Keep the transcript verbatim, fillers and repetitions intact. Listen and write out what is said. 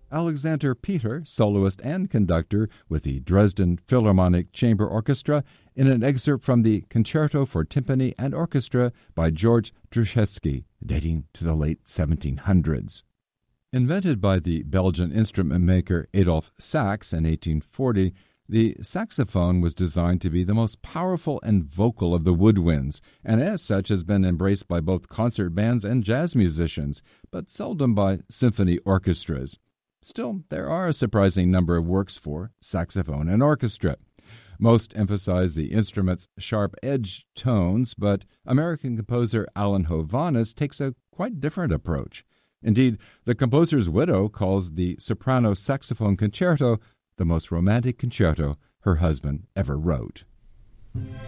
Alexander Peter, soloist and conductor with the Dresden Philharmonic Chamber Orchestra, in an excerpt from the Concerto for Timpani and Orchestra by George Dryszewski, dating to the late seventeen hundreds. Invented by the Belgian instrument maker Adolphe Sax in eighteen forty, the saxophone was designed to be the most powerful and vocal of the woodwinds, and as such has been embraced by both concert bands and jazz musicians, but seldom by symphony orchestras. Still, there are a surprising number of works for saxophone and orchestra. Most emphasize the instrument's sharp-edged tones, but American composer Alan Hovhaness takes a quite different approach. Indeed, the composer's widow calls the soprano saxophone concerto the most romantic concerto her husband ever wrote.